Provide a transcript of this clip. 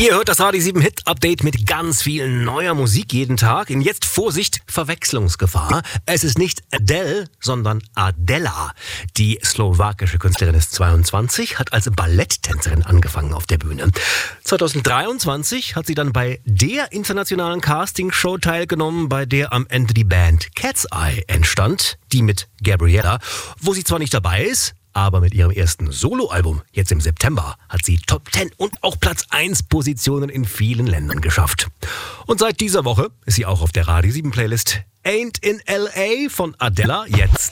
Ihr hört das Radio 7 Hit Update mit ganz viel neuer Musik jeden Tag. Und jetzt Vorsicht, Verwechslungsgefahr. Es ist nicht Adele, sondern Adela. Die slowakische Künstlerin ist 22, hat als Balletttänzerin angefangen auf der Bühne. 2023 hat sie dann bei der internationalen Castingshow teilgenommen, bei der am Ende die Band Cat's Eye entstand, die mit Gabriella, wo sie zwar nicht dabei ist, aber mit ihrem ersten Soloalbum, jetzt im September, hat sie Top 10 und auch Platz 1 Positionen in vielen Ländern geschafft. Und seit dieser Woche ist sie auch auf der Radio 7 Playlist Ain't in L.A. von Adela jetzt.